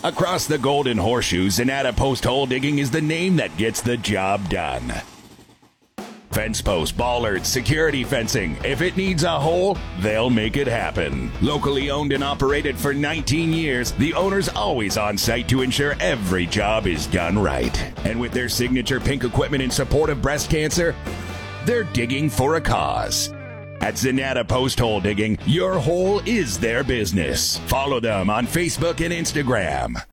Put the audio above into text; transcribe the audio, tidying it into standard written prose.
Across the Golden Horseshoe, Zanata Post Hole Digging is the name that gets the job done. Fence posts, bollards, security fencing. If it needs a hole, they'll make it happen. Locally owned and operated for 19 years, the owner's always on site to ensure every job is done right. And with their signature pink equipment in support of breast cancer, they're digging for a cause. At Zanata Post Hole Digging, your hole is their business. Follow them on Facebook and Instagram.